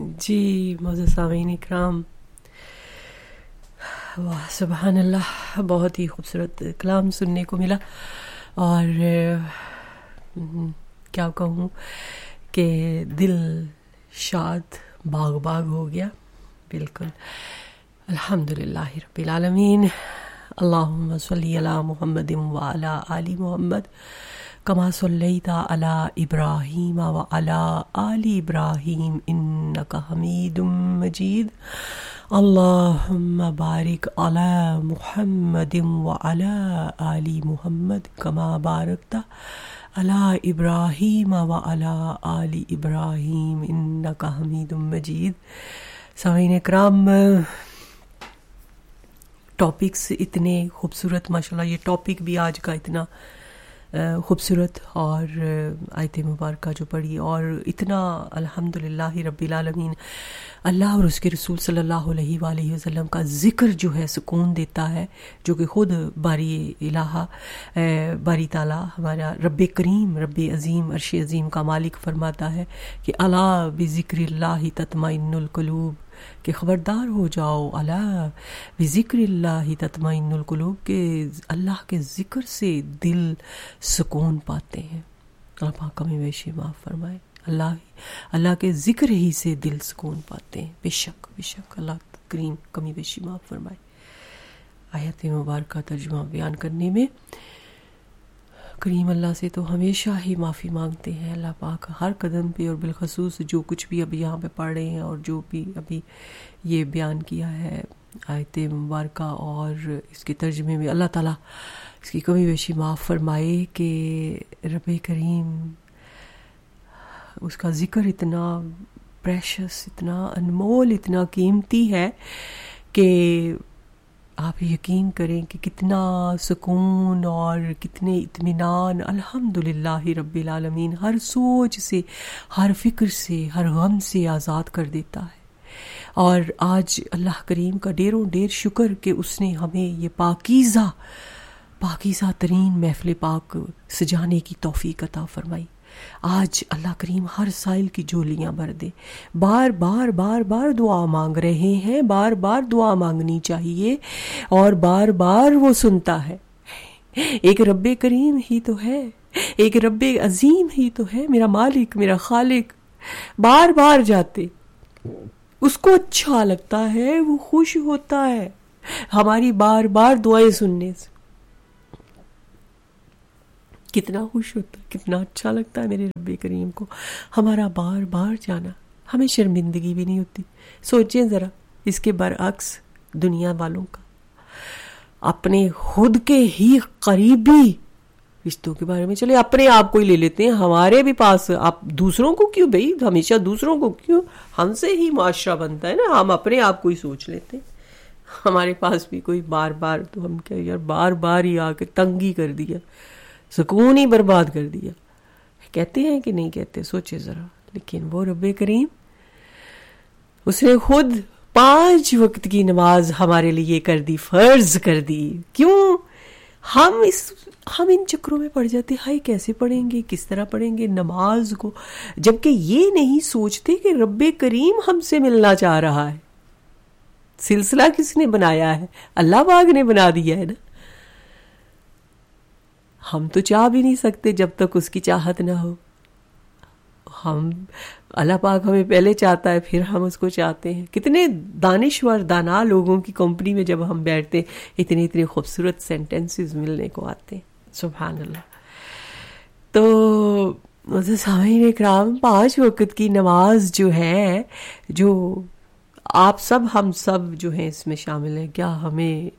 جی معزز سامعین اکرام، واہ سبحان اللہ، بہت ہی خوبصورت کلام سننے کو ملا، اور کیا کہوں کہ دل شاد باغ باغ ہو گیا. بالکل، الحمدللہ رب العالمین. اللہم صلی علی محمد وعلی آل محمد کما صلیت علی ابراہیم وعلی آل ابراہیم انک حمید مجید. اللہم بارک علی محمد وعلی آل محمد کما بارکت علی ابراہیم وعلی آل ابراہیم انک حمید مجید. سامعین اکرام، ٹاپکس اتنے خوبصورت، ماشاءاللہ یہ ٹاپک بھی آج کا اتنا خوبصورت، اور آیت مبارکہ جو پڑھی، اور اتنا الحمدللہ رب العالمین اللہ اور اس کے رسول صلی اللہ علیہ وآلہ وسلم کا ذکر جو ہے سکون دیتا ہے، جو کہ خود باری الہ باری تعالیٰ ہمارا رب کریم، رب عظیم، عرش عظیم کا مالک فرماتا ہے کہ الا بذکر اللہ تطمئن القلوب، کہ خبردار ہو جاؤ، الا بذکر اللہ تطمئن القلوب، کہ اللہ کے ذکر سے دل سکون پاتے ہیں. اللہ پاک کمی بیشی معاف فرمائے. اللہ کے ذکر ہی سے دل سکون پاتے ہیں. بے شک اللہ کریم کمی بیشی معاف فرمائے. آیت مبارکہ ترجمہ بیان کرنے میں کریم اللہ سے تو ہمیشہ ہی معافی مانگتے ہیں. اللہ پاک ہر قدم پہ، اور بالخصوص جو کچھ بھی ابھی یہاں پہ پڑھ رہے ہیں اور جو بھی ابھی یہ بیان کیا ہے آیت مبارکہ اور اس کے ترجمے میں، اللہ تعالیٰ اس کی کمی بیشی معاف فرمائے کہ رب کریم اس کا ذکر اتنا پریشس، اتنا انمول، اتنا قیمتی ہے کہ آپ یقین کریں کہ کتنا سکون اور کتنے اطمینان الحمدللہ رب العالمین ہر سوچ سے، ہر فکر سے، ہر غم سے آزاد کر دیتا ہے. اور آج اللہ کریم کا ڈیروں ڈیر شکر کہ اس نے ہمیں یہ پاکیزہ ترین محفل پاک سجانے کی توفیق عطا فرمائی. آج اللہ کریم ہر سائل کی جھولیاں بھر دے. بار بار دعا مانگ رہے ہیں، بار بار دعا مانگنی چاہیے، اور بار بار وہ سنتا ہے. ایک رب کریم ہی تو ہے، ایک رب عظیم ہی تو ہے، میرا مالک، میرا خالق. بار بار جاتے، اس کو اچھا لگتا ہے، وہ خوش ہوتا ہے ہماری بار بار دعائیں سننے سے. کتنا خوش ہوتا ہے، کتنا اچھا لگتا ہے میرے رب کریم کو ہمارا بار بار جانا. ہمیں شرمندگی بھی نہیں ہوتی. سوچیں ذرا اس کے برعکس دنیا والوں کا، اپنے خود کے ہی قریبی رشتوں کے بارے میں، چلے اپنے آپ کو ہی لے لیتے ہیں، ہمارے بھی پاس آپ دوسروں کو کیوں بھائی، ہمیشہ دوسروں کو کیوں، ہم سے ہی معاشرہ بنتا ہے نا، ہم اپنے آپ کو ہی سوچ لیتے ہیں. ہمارے پاس بھی کوئی بار بار، تو ہم کیا یار بار بار ہی آ کے تنگی کر دیا، سکون ہی برباد کر دیا. کہتے ہیں کہ نہیں کہتے، سوچے ذرا. لیکن وہ رب کریم، اس نے خود 5 وقت کی نماز ہمارے لیے کر دی، فرض کر دی. کیوں ہم ان چکروں میں پڑ جاتے، ہائے کیسے پڑھیں گے، کس طرح پڑھیں گے نماز کو، جبکہ یہ نہیں سوچتے کہ رب کریم ہم سے ملنا چاہ رہا ہے. سلسلہ کس نے بنایا ہے؟ اللہ پاک نے بنا دیا ہے نا. ہم تو چاہ بھی نہیں سکتے جب تک اس کی چاہت نہ ہو. اللہ پاک ہمیں پہلے چاہتا ہے، پھر ہم اس کو چاہتے ہیں. کتنے دانشور دانا لوگوں کی کمپنی میں جب ہم بیٹھتے، اتنے خوبصورت سینٹنسز ملنے کو آتے ہیں. سبحان اللہ. تو سامعین اکرام، 5 وقت کی نماز جو ہے، جو آپ سب، ہم سب جو ہیں اس میں شامل ہیں، کیا ہمیں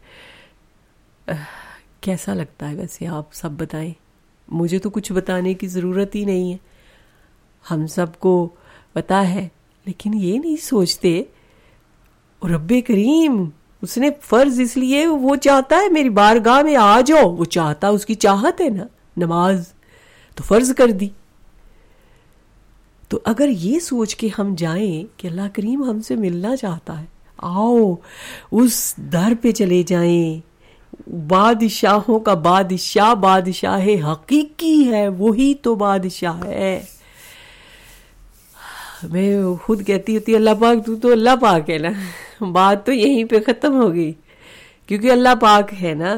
کیسا لگتا ہے؟ ویسے آپ سب بتائیں. مجھے تو کچھ بتانے کی ضرورت ہی نہیں ہے، ہم سب کو پتا ہے. لیکن یہ نہیں سوچتے رب کریم اس نے فرض اس لیے، وہ چاہتا ہے میری بارگاہ میں آ جاؤ، وہ چاہتا، اس کی چاہت ہے نا، نماز تو فرض کر دی. تو اگر یہ سوچ کے ہم جائیں کہ اللہ کریم ہم سے ملنا چاہتا ہے، آؤ اس در پہ چلے جائیں. بادشاہوں کا بادشاہ حقیقی ہے، وہی تو بادشاہ ہے. میں خود کہتی ہوتی اللہ پاک تو اللہ پاک ہے نا، بات تو یہیں پہ ختم ہو گئی، کیونکہ اللہ پاک ہے نا.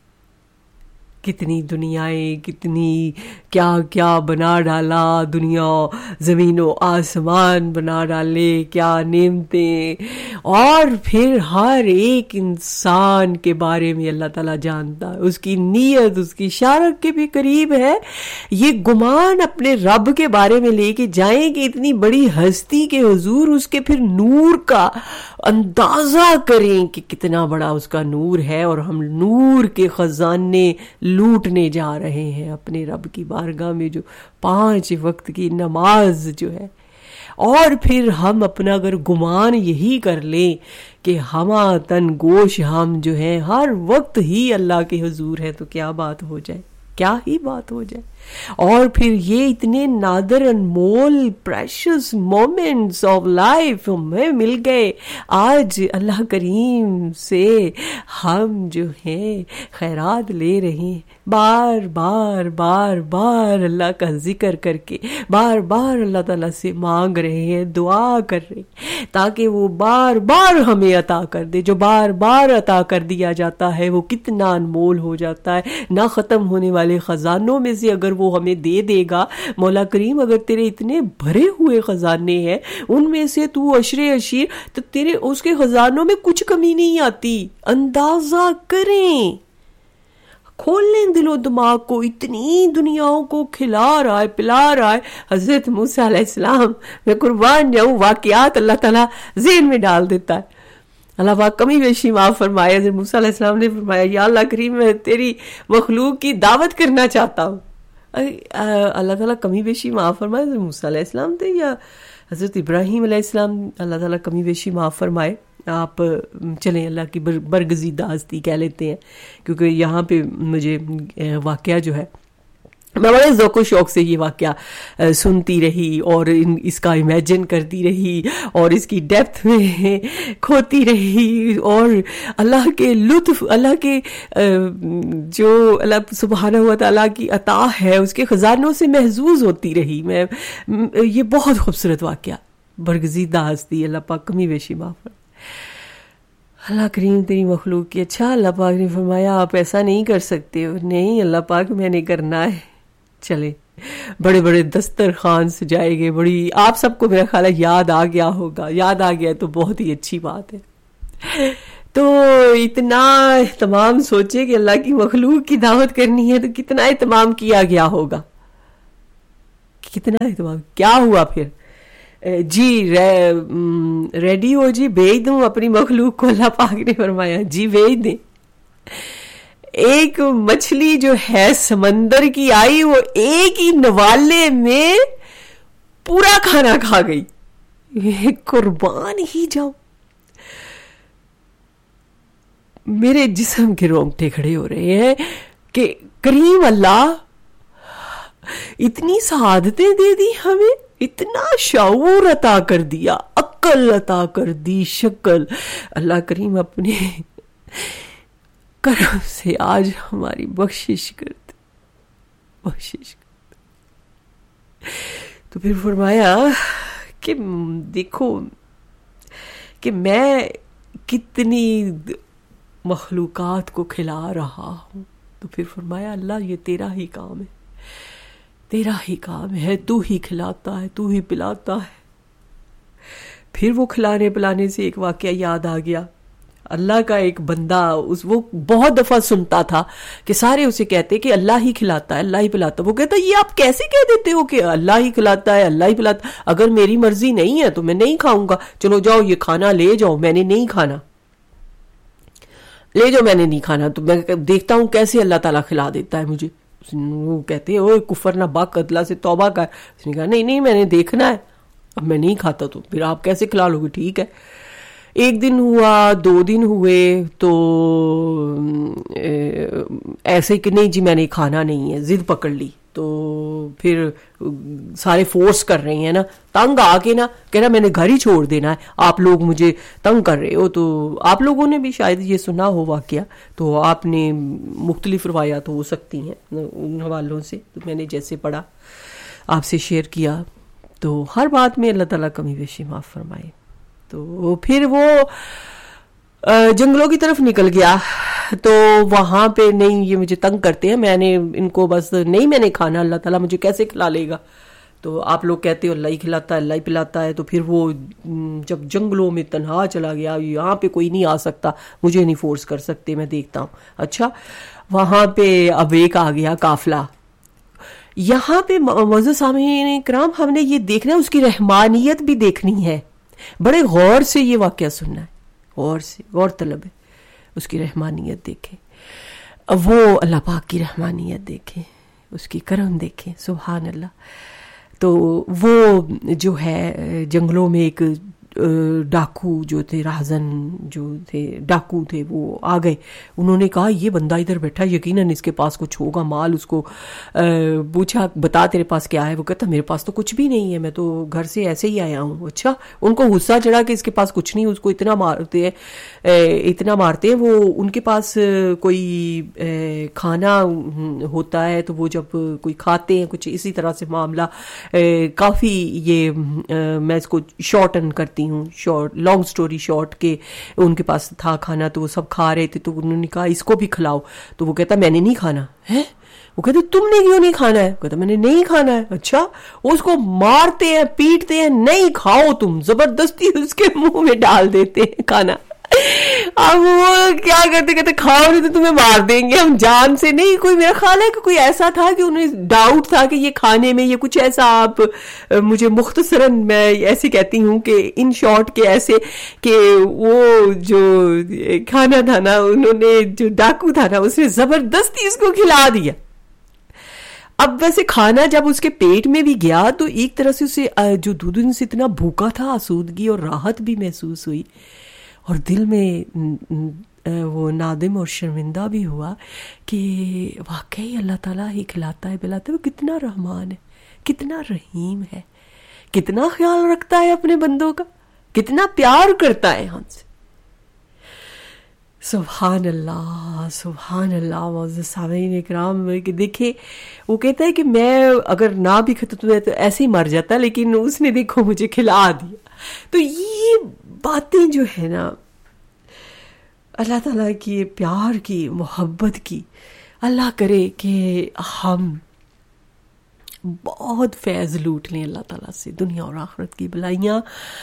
کتنی دنیایں، کتنی کیا کیا بنا ڈالا، دنیا زمین و آسمان بنا ڈالے، کیا نعمتیں، اور پھر ہر ایک انسان کے بارے میں اللہ تعالیٰ جانتا ہے، اس کی نیت اس کی اشارت کے بھی قریب ہے. یہ گمان اپنے رب کے بارے میں لے کے جائیں کہ اتنی بڑی ہستی کے حضور اس کے پھر نور کا اندازہ کریں کہ کتنا بڑا اس کا نور ہے، اور ہم نور کے خزانے لوٹنے جا رہے ہیں اپنے رب کی بارگاہ میں، جو 5 وقت کی نماز جو ہے. اور پھر ہم اپنا اگر گمان یہی کر لیں کہ ہما تن گوش ہم جو ہیں ہر وقت ہی اللہ کے حضور ہیں، تو کیا بات ہو جائے، کیا ہی بات ہو جائے. اور پھر یہ اتنے نادر انمول پریشس مومنٹس آف لائف ہمیں مل گئے. آج اللہ کریم سے ہم جو ہیں خیرات لے رہے ہیں، بار بار بار بار اللہ کا ذکر کر کے، بار بار اللہ تعالیٰ سے مانگ رہے ہیں، دعا کر رہے ہیں تاکہ وہ بار بار ہمیں عطا کر دے. جو بار بار عطا کر دیا جاتا ہے وہ کتنا انمول ہو جاتا ہے. نہ ختم ہونے والے خزانوں میں سے اگر وہ ہمیں دے دے گا، مولا کریم اگر تیرے اتنے بھرے ہوئے خزانے ہیں، ان میں سے تو عشرے عشیر، تو تیرے اس کے خزانوں میں کچھ کمی نہیں آتی. اندازہ کریں، کھول لیں دل و دماغ کو، اتنی دنیاؤں کو کھلا رہا ہے، پلا رہا ہے. حضرت موسیٰ علیہ السلام، میں قربان جاؤں، واقعات اللہ تعالیٰ ذہن میں ڈال دیتا ہے. اللہ پاک کمی بیشی معاف فرمائے. حضرت موسیٰ علیہ السلام نے فرمایا یا اللہ کریم میں تیری مخلوق کی دعوت کرنا چاہتا ہوں. اللہ تعالیٰ کمی بیشی معاف فرمائے. حضرت موسیٰ علیہ السلام تھے یا حضرت ابراہیم علیہ السلام، اللہ تعالیٰ کمی بیشی معاف فرمائے. آپ چلیں اللہ کی برگزیدہ ہستی کہہ لیتے ہیں، کیونکہ یہاں پہ مجھے واقعہ جو ہے، میں بڑے ذوق و شوق سے یہ واقعہ سنتی رہی اور اس کا امیجن کرتی رہی اور اس کی ڈیپتھ میں کھوتی رہی، اور اللہ کے لطف، اللہ کے جو اللہ سبحانہ و تعالیٰ کی عطا ہے اس کے خزانوں سے محظوظ ہوتی رہی میں. یہ بہت خوبصورت واقعہ، برگزیدہ ہستی، اللہ پاک کمی بیشی معاف. اللہ کریم تیری مخلوق کی. اچھا، اللہ پاک نے فرمایا آپ ایسا نہیں کر سکتے. نہیں اللہ پاک میں نے کرنا ہے. چلے بڑے بڑے دسترخوان سجائے گئے، بڑی، آپ سب کو میرا خیال ہے یاد آ گیا ہوگا. یاد آ گیا تو بہت ہی اچھی بات ہے. تو اتنا اہتمام، سوچے کہ اللہ کی مخلوق کی دعوت کرنی ہے تو کتنا اہتمام کیا گیا ہوگا، کتنا اہتمام. کیا ہوا پھر؟ جی ریڈی ہو جی، بھیج دوں اپنی مخلوق کو. اللہ پاک نے فرمایا جی بھیج دیں. ایک مچھلی جو ہے سمندر کی آئی، وہ ایک ہی نوالے میں پورا کھانا کھا گئی. قربان ہی جاؤ، میرے جسم کے رونگٹے کھڑے ہو رہے ہیں کہ کریم اللہ اتنی سعادتیں دے دی ہمیں، اتنا شعور عطا کر دیا، عقل عطا کر دی، شکل. اللہ کریم اپنے کرم سے آج ہماری بخشش کرتے، بخشش کرتے. تو پھر فرمایا کہ دیکھو کہ میں کتنی مخلوقات کو کھلا رہا ہوں. تو پھر فرمایا اللہ یہ تیرا ہی کام ہے، تیرا ہی کام ہے، تو ہی کھلاتا ہے، تو ہی پلاتا ہے. پھر وہ کھلانے پلانے سے ایک واقعہ یاد آ گیا. اللہ کا ایک بندہ، وہ بہت دفعہ سنتا تھا کہ سارے اسے کہتے کہ اللہ ہی کھلاتا ہے، اللہ ہی پلاتا ہے. وہ کہتا یہ آپ کیسے کہہ دیتے ہو کہ اللہ ہی کھلاتا ہے، اللہ ہی پلاتا ہے؟ اگر میری مرضی نہیں ہے تو میں نہیں کھاؤں گا. چلو جاؤ یہ کھانا لے جاؤ، میں نے نہیں کھانا، لے جاؤ، میں نے نہیں کھانا. تو میں دیکھتا ہوں کیسے اللہ تعالیٰ کھلا دیتا ہے مجھے. وہ کہتے ہیں اوے کفر نہ باق، اللہ سے توبہ کر. اس نے کہا نہیں میں نے دیکھنا ہے، اب میں نہیں کھاتا. تو پھر آپ کیسے کھلا لو گے؟ ٹھیک ہے. 1 دن ہوا، 2 دن ہوئے، تو ایسے کہ نہیں جی میں نے کھانا نہیں ہے، ضد پکڑ لی. تو پھر سارے فورس کر رہے ہیں نا، تنگ آ کے نا کہہ رہا میں نے گھر ہی چھوڑ دینا ہے، آپ لوگ مجھے تنگ کر رہے ہو. تو آپ لوگوں نے بھی شاید یہ سنا ہو واقعہ، تو آپ نے مختلف روایات ہو سکتی ہیں ان حوالوں سے، تو میں نے جیسے پڑھا آپ سے شیئر کیا. تو ہر بات میں اللہ تعالیٰ کمی بیشی معاف فرمائے. تو پھر وہ جنگلوں کی طرف نکل گیا. تو وہاں پہ نہیں یہ مجھے تنگ کرتے ہیں, میں نے ان کو بس نہیں میں نے کھانا, اللہ تعالیٰ مجھے کیسے کھلا لے گا. تو آپ لوگ کہتے ہو اللہ ہی کھلاتا ہے اللہ ہی پلاتا ہے. تو پھر وہ جب جنگلوں میں تنہا چلا گیا, یہاں پہ کوئی نہیں آ سکتا, مجھے نہیں فورس کر سکتے, میں دیکھتا ہوں. اچھا وہاں پہ اب ایک آ گیا قافلہ. یہاں پہ معزز سامعین کرام ہم نے یہ دیکھنا ہے, اس کی رحمانیت بھی دیکھنی ہے. بڑے غور سے یہ واقعہ سننا ہے, غور سے, غور طلب ہے. اس کی رحمانیت دیکھیں, وہ اللہ پاک کی رحمانیت دیکھیں, اس کی کرم دیکھیں. سبحان اللہ. تو وہ جو ہے جنگلوں میں ایک ڈاکو جو تھے, راہزن جو تھے, ڈاکو تھے, وہ آ گئے. انہوں نے کہا یہ بندہ ادھر بیٹھا یقیناً اس کے پاس کچھ ہوگا مال. اس کو پوچھا بتا تیرے پاس کیا ہے, وہ کہتا میرے پاس تو کچھ بھی نہیں ہے, میں تو گھر سے ایسے ہی آیا ہوں. اچھا ان کو غصہ چڑھا کہ اس کے پاس کچھ نہیں, اس کو اتنا مارتے ہیں. وہ ان کے پاس کوئی کھانا ہوتا ہے تو وہ جب کوئی کھاتے ہیں کچھ اسی طرح سے معاملہ کافی, یہ میں اس کو شارٹن کرتی ہوں, لانگ سٹوری شارٹ, کہ ان کے پاس تھا کھانا تو وہ سب کھا رہے تھے. تو انہوں نے کہا اس کو بھی کھلاؤ. تو وہ کہتا میں نے نہیں کھانا ہے. وہ کہتے تم نے کیوں نہیں کھانا ہے؟ کہتا میں نے نہیں کھانا ہے. اچھا اس کو مارتے ہیں پیٹتے ہیں, نہیں کھاؤ تم, زبردستی اس کے منہ میں ڈال دیتے ہیں کھانا. اب وہ کیا کرتے, کہتے کھاؤ نہیں تو تمہیں مار دیں گے ہم جان سے. نہیں کوئی, میرا خیال ہے کہ کوئی ایسا تھا کہ انہیں ڈاؤٹ تھا کہ یہ کھانے میں یہ کچھ ایسا, آپ مجھے مختصراً میں ایسے کہتی ہوں کہ ان شارٹ کے ایسے کہ وہ جو کھانا تھا نا, انہوں نے جو ڈاکو تھا نا اس نے زبردستی اس کو کھلا دیا. اب ویسے کھانا جب اس کے پیٹ میں بھی گیا تو ایک طرح سے اسے جو دو دن سے اتنا بھوکا تھا, آسودگی اور راحت بھی محسوس ہوئی, اور دل میں وہ نادم اور شرمندہ بھی ہوا کہ واقعی اللہ تعالیٰ ہی کھلاتا ہے پلاتا ہے. وہ کتنا رحمان ہے, کتنا رحیم ہے, کتنا خیال رکھتا ہے اپنے بندوں کا, کتنا پیار کرتا ہے ہم سے. سبحان اللہ سبحان اللہ. معزز سامعین اکرام کہ دیکھیں, وہ کہتا ہے کہ میں اگر نہ بھی کھاتا تو ایسے ہی مر جاتا, لیکن اس نے دیکھو مجھے کھلا دیا. تو یہ باتیں جو ہے نا اللہ تعالیٰ کی پیار کی, محبت کی, اللہ کرے کہ ہم بہت فیض لوٹ لیں اللہ تعالیٰ سے, دنیا اور آخرت کی بلائیاں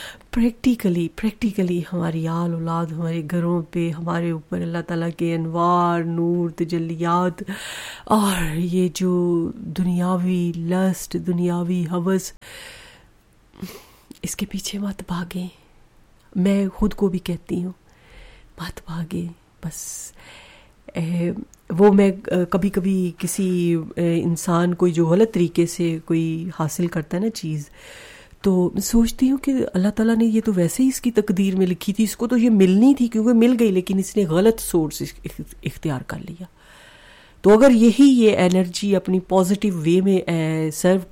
پریکٹیکلی ہماری آل اولاد, ہمارے گھروں پہ, ہمارے اوپر اللہ تعالیٰ کے انوار, نور, تجلیات. اور یہ جو دنیاوی لسٹ, دنیاوی ہوس, اس کے پیچھے مت بھاگیں. میں خود کو بھی کہتی ہوں مت بھاگیں. بس وہ میں کبھی کبھی کسی انسان کوئی جو غلط طریقے سے کوئی حاصل کرتا ہے نا چیز, تو سوچتی ہوں کہ اللہ تعالیٰ نے یہ تو ویسے ہی اس کی تقدیر میں لکھی تھی, اس کو تو یہ ملنی تھی کیونکہ مل گئی, لیکن اس نے غلط سورس اختیار کر لیا. تو اگر یہ انرجی اپنی پازیٹیو وے میں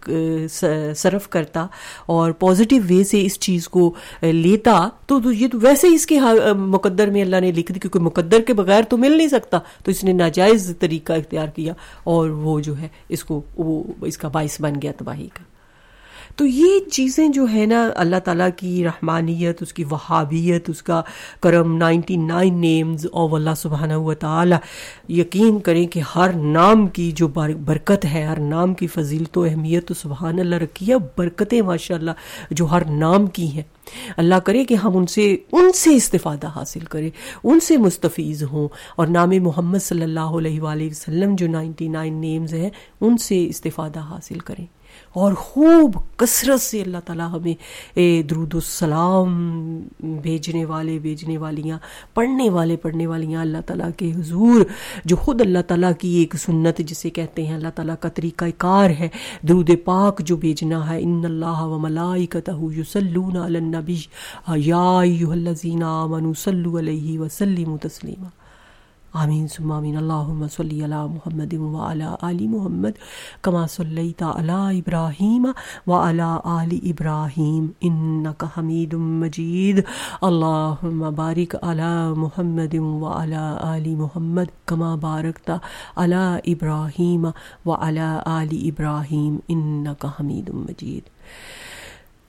صرف کرتا اور پازیٹیو وے سے اس چیز کو لیتا تو یہ تو ویسے ہی اس کے مقدر میں اللہ نے لکھ دی, کیونکہ مقدر کے بغیر تو مل نہیں سکتا. تو اس نے ناجائز طریقہ اختیار کیا اور وہ جو ہے اس کا باعث بن گیا تباہی کا. تو یہ چیزیں جو ہے نا, اللہ تعالیٰ کی رحمانیت, اس کی وہابیت, اس کا کرم, 99 نیمز آف اللہ سبحانہ و تعالی. یقین کریں کہ ہر نام کی جو برکت ہے, ہر نام کی فضیلت و اہمیت تو سبحان اللہ رکھی ہے, برکتیں ماشاءاللہ جو ہر نام کی ہیں. اللہ کرے کہ ہم ان سے استفادہ حاصل کریں, ان سے مستفیض ہوں, اور نام محمد صلی اللہ علیہ وآلہ وسلم جو 99 نیمز ہیں ان سے استفادہ حاصل کریں, اور خوب کثرت سے اللہ تعالیٰ ہمیں درود السلام بھیجنے والیاں, پڑھنے والیاں اللہ تعالیٰ کے حضور, جو خود اللہ تعالیٰ کی ایک سنت جسے کہتے ہیں اللہ تعالیٰ کا طریقہ کار ہے, درود پاک جو بھیجنا ہے. ان اللہ و ملائکتہ یصلون علی النبی یا ایھا الذین آمنوا صلوا علیہ وسلموا تسلیما. آمین ثم آمین. اللہم صلی علی محمد وعلی آل محمد کما صلیت علی ابراہیم وعلی آل ابراہیم انک حمید مجید. اللہم بارک علی محمد وعلی آل محمد کما بارکت علی ابراہیم وعلی آل ابراہیم انک حمید مجید.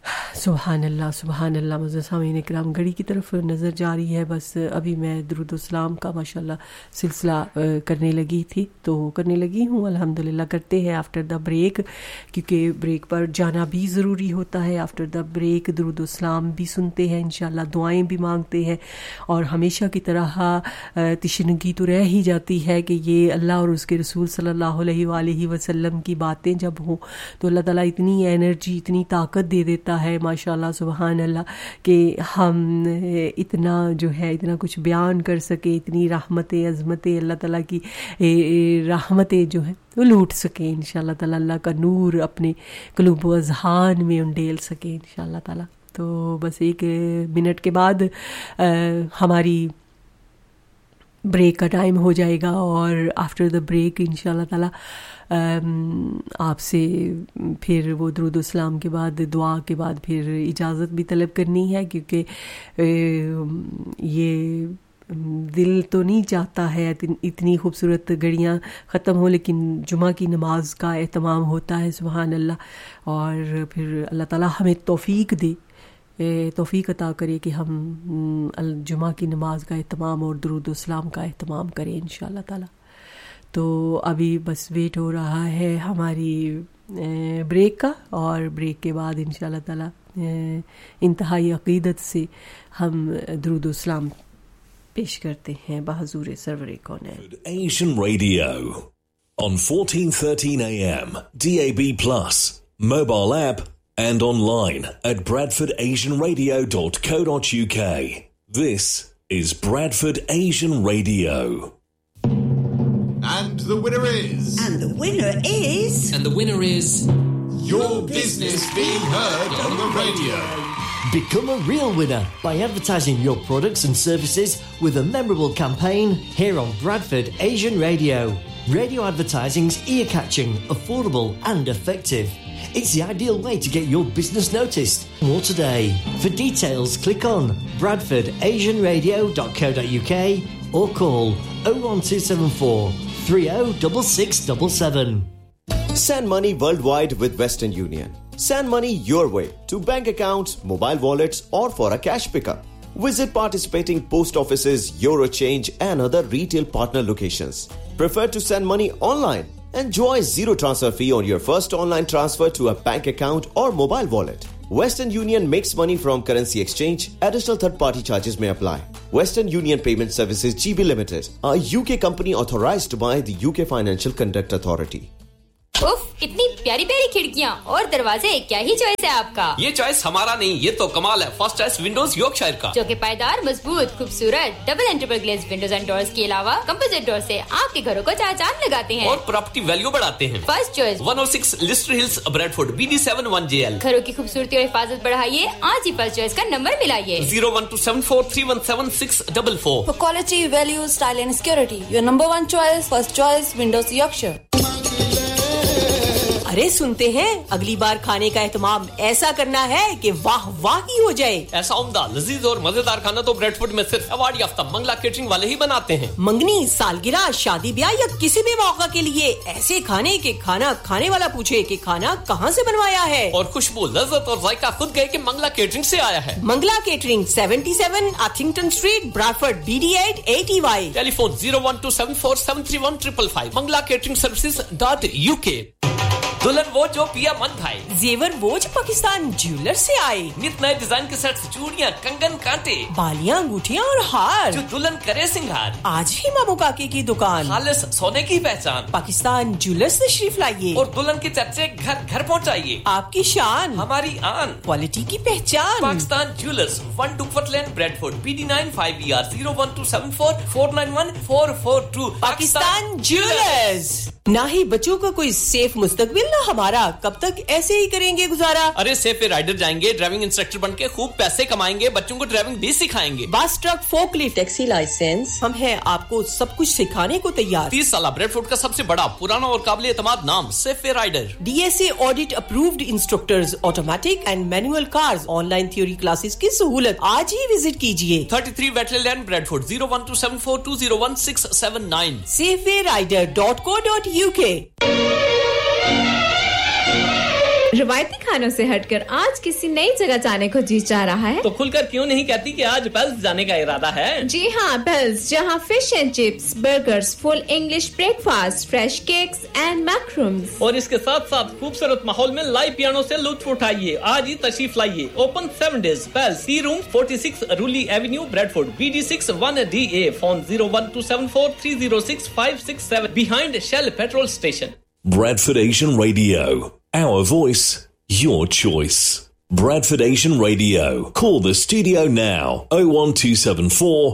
سبحان اللہ معزز سامعین کرام, گھڑی کی طرف نظر جاری ہے. بس ابھی میں درود و سلام کا ماشاءاللہ سلسلہ کرنے لگی ہوں. الحمدللہ کرتے ہیں آفٹر دا بریک, کیونکہ بریک پر جانا بھی ضروری ہوتا ہے. آفٹر دا بریک درود و سلام بھی سنتے ہیں انشاءاللہ, دعائیں بھی مانگتے ہیں, اور ہمیشہ کی طرح تشنگی تو رہ ہی جاتی ہے کہ یہ اللہ اور اس کے رسول صلی اللہ علیہ وآلہ وسلم کی باتیں جب ہوں تو اللہ تعالیٰ اتنی انرجی, اتنی طاقت دے دیتا ہے ماشاءاللہ سبحان اللہ, کہ ہم اتنا کچھ بیان کر سکے, اتنی رحمتیں عظمتیں اللہ تعالیٰ کی رحمتیں جو ہیں وہ لوٹ سکیں انشاءاللہ تعالیٰ, اللہ کا نور اپنے قلوب و اذہان میں انڈیل سکے انشاءاللہ تعالیٰ. تو بس 1 منٹ کے بعد ہماری بریک کا ٹائم ہو جائے گا, اور آفٹر دا بریک انشاءاللہ تعالیٰ آپ سے پھر وہ درود و سلام کے بعد دعا کے بعد پھر اجازت بھی طلب کرنی ہے, کیونکہ یہ دل تو نہیں چاہتا ہے اتنی خوبصورت گھڑیاں ختم ہو, لیکن جمعہ کی نماز کا اہتمام ہوتا ہے سبحان اللہ, اور پھر اللہ تعالیٰ ہمیں توفیق عطا کرے کہ ہم جمعہ کی نماز کا اہتمام اور درود و سلام کا اہتمام کریں انشاءاللہ تعالیٰ. تو ابھی بس ویٹ ہو رہا ہے ہماری بریک کا, اور بریک کے بعد انشاءاللہ تعالیٰ انتہائی عقیدت سے ہم درود و سلام پیش کرتے ہیں بحضور سرور کونین. Asian Radio on 1413 AM DAB+, mobile app and online at bradfordasianradio.co.uk. This is Bradford Asian Radio. And the winner is... And the winner is... And the winner is... Your business being heard on the radio. Become a real winner by advertising your products and services with a memorable campaign here on Bradford Asian Radio. Radio advertising's ear-catching, affordable and effective. It's the ideal way to get your business noticed. More today. For details, click on bradfordasianradio.co.uk or call 01274 306677. Send money worldwide with Western Union. Send money your way to bank accounts, mobile wallets, or for a cash pickup. Visit participating post offices, Eurochange, and other retail partner locations. Prefer to send money online? Enjoy zero transfer fee on your first online transfer to a bank account or mobile wallet. Western Union makes money from currency exchange. Additional third-party charges may apply. Western Union Payment Services GB Limited, a UK company authorized by the UK Financial Conduct Authority. उफ, इतनी प्यारी प्यारी खिड़कियां और दरवाजे, क्या ही choice है आपका. ये चॉइस हमारा नहीं, ये तो कमाल है. फर्स्ट चॉइस विंडोज यॉर्कशायर का, जो कि पायदार, मजबूत, खूबसूरत double and triple glaze Windows and doors के अलावा कंपोजिट डोर से आपके घरों को चार लगाते हैं और प्रॉपर्टी वैल्यू बढ़ाते हैं. First choice 106 Leicester hills, Bradford, BD71JL. घरों की खूबसूरती और हिफाजत बढ़ाइए, आज ही फर्स्ट चॉइस का number मिलाइए 01274317644. For quality, value, style and security, your number one choice, first choice, Windows Yorkshire. ارے سنتے ہیں, اگلی بار کھانے کا اہتمام ایسا کرنا ہے کہ واہ واہ کی ہو جائے. ایسا عمدہ, لذیذ اور مزیدار کھانا تو بریڈفورڈ میں صرف ایوارڈ یافتہ منگلا کیٹرنگ والے ہی بناتے ہیں. منگنی, سالگرہ, شادی بیاہ یا کسی بھی موقع کے لیے ایسے کھانے کہ کھانا کھانے والا پوچھے کہ کھانا کہاں سے بنوایا ہے, اور خوشبو, لذت اور ذائقہ خود گئے کہ منگلا کیٹرنگ سے آیا ہے. Mangla catering 77 آتھنگٹن street, براڈفورڈ, BD8 80Y. ٹیلی فون 01274731555. manglacateringservices.uk. دلہن وہ جو پیا من بھائی, زیور وہ جو پاکستان جیولر سے آئے, نت نئے ڈیزائن کے سیٹس, چوڑیاں, کنگن, کانٹے, بالیاں, انگوٹھیاں اور ہار, جو دلہن کرے سنگھار. آج ہی مامو کاکے کی دکان, خالص سونے کی پہچان, پاکستان جیولر سے تشریف لائیے اور دلہن کے چرچے گھر گھر پہنچائیے. آپ کی شان, ہماری آن, کوالٹی کی پہچان. پاکستان جیولرز, 1 ڈکورتھ لین, Bradford, BD9 5ER 01274491442. Pakistan jewellers. نہ ہی بچوں کا کوئی سیف مستقبل نہ ہمارا, کب تک ایسے ہی کریں گے گزارا. ارے سیف رائڈر جائیں گے, ڈرائیونگ انسٹرکٹر بن کے خوب پیسے کمائیں گے, بچوں کو ڈرائیونگ بھی سکھائیں گے. بس, truck, folk lift, taxi licence, ہم ہیں آپ کو سب کچھ سکھانے کو تیار. 30 سالہ بریڈفورڈ کا سب سے بڑا, پرانا اور قابل اعتماد نام safe rider. DSA audit approved instructors, automatic and Manuel cars, on line theory classes کی سہولت. آج ہی وزٹ کیجیے 33 ویٹلے لین, بریڈفورڈ, 01274201679. safewayrider.co.uk. روایتی کھانوں سے ہٹ کر آج کسی نئی جگہ جانے کو جی چاہ رہا ہے تو کھل کر کیوں نہیں کہتی کہ آج پیلس جانے کا ارادہ ہے؟ جی ہاں، پیلس، جہاں fish and chips, burgers, full English break fast, fresh cakes and میکرومز، اور اس کے ساتھ ساتھ خوبصورت ماحول میں لائیو پیانو سے لطف اٹھائیے. آج ہی تشریف لائیے. Open 7 days. Palace, C room 46 رولی avenue, Bradford, BD6 1DA. Phone 01274306567 behind Shell petrol station. Bradford Asian Radio. Our voice, your choice. Bradford Asian Radio. Call the studio now. 01274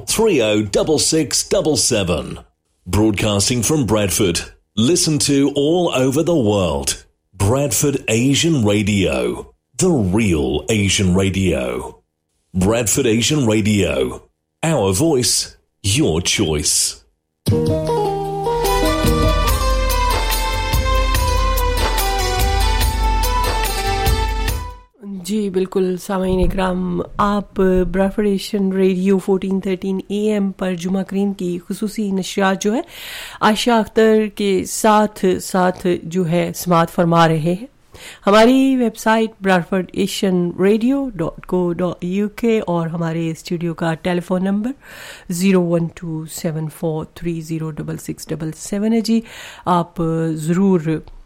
306677. Broadcasting from Bradford. Listen to all over the world. Bradford Asian Radio. The real Asian radio. Bradford Asian Radio. Our voice, your choice. جی بالکل سامعین اکرام، آپ براڈفورڈ Asian radio 1413 AM پر جمعہ کریم کی خصوصی نشریات جو ہے عائشہ اختر کے ساتھ جو ہے سماعت فرما رہے ہیں. ہماری ویب سائٹ bradfordasianradio.co.uk اور ہمارے اسٹوڈیو کا ٹیلی فون نمبر 01274306677 ہے. جی آپ ضرور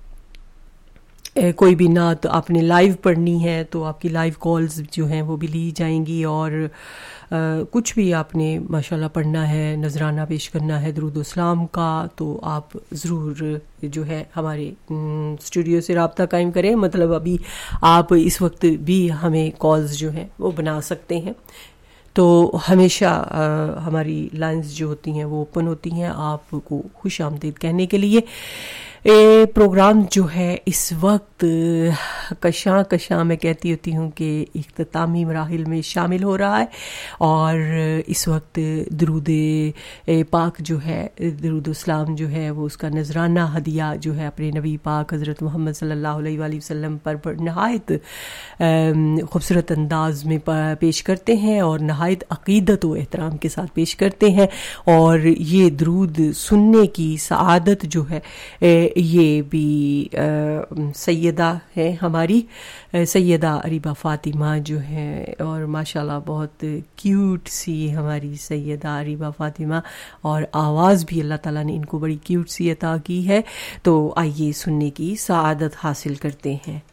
کوئی بھی نعت آپ نے لائیو پڑھنی ہے تو آپ کی لائیو کالز جو ہیں وہ بھی لی جائیں گی، اور کچھ بھی آپ نے ماشاءاللہ پڑھنا ہے، نذرانہ پیش کرنا ہے درود و اسلام کا، تو آپ ضرور جو ہے ہمارے اسٹوڈیو سے رابطہ قائم کریں. مطلب ابھی آپ اس وقت بھی ہمیں کالز جو ہیں وہ بنا سکتے ہیں. تو ہمیشہ ہماری لائنز جو ہوتی ہیں وہ اوپن ہوتی ہیں آپ کو خوش آمدید کہنے کے لیے. پروگرام جو ہے اس وقت کشاں میں کہتی ہوتی ہوں کہ اختتامی مراحل میں شامل ہو رہا ہے، اور اس وقت درود پاک جو ہے، درود اسلام جو ہے وہ اس کا نذرانہ ہدیہ جو ہے اپنے نبی پاک حضرت محمد صلی اللہ علیہ وآلہ وسلم پر نہایت خوبصورت انداز میں پیش کرتے ہیں اور نہایت عقیدت و احترام کے ساتھ پیش کرتے ہیں. اور یہ درود سننے کی سعادت جو ہے یہ بھی سیدہ ہے ہماری سیدہ اریبہ فاطمہ جو ہے، اور ماشاءاللہ بہت کیوٹ سی ہماری سیدہ اریبہ فاطمہ، اور آواز بھی اللہ تعالیٰ نے ان کو بڑی کیوٹ سی عطا کی ہے. تو آئیے سننے کی سعادت حاصل کرتے ہیں.